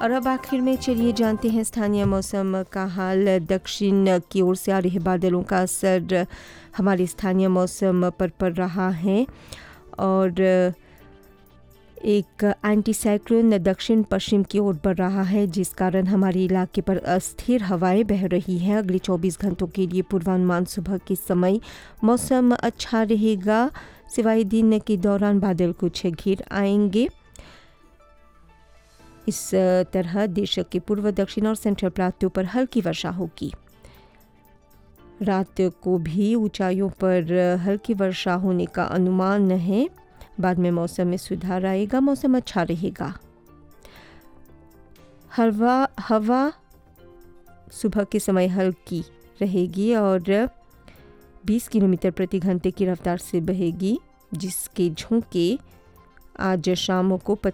और अब आखिर में चलिए जानते हैं स्थानीय मौसम का हाल। दक्षिण की ओर से आ रहे बादलों का असर हमारे स्थानीय मौसम पर पड़ रहा है और एक एंटी साइक्लोन दक्षिण पश्चिम की ओर बढ़ रहा है, जिस कारण हमारे इलाके पर अस्थिर हवाएं बह रही हैं। अगले 24 घंटों के लिए पूर्वानुमान सुबह के समय मौसम अच्छा रहेगा, सिवाय दिन के दौरान बादल कुछ घिर आएंगे। इस तरह देश के पूर्व, दक्षिण और सेंट्रल प्लाटू पर हल्की वर्षा होगी। रात को भी ऊंचाइयों पर हल्की वर्षा होने का अनुमान है। बाद में मौसम में सुधार आएगा, मौसम अच्छा रहेगा। हवा सुबह के समय हल्की रहेगी और 20 किलोमीटर प्रति घंटे की रफ्तार से बहेगी, जिसके झोंके आज शाम को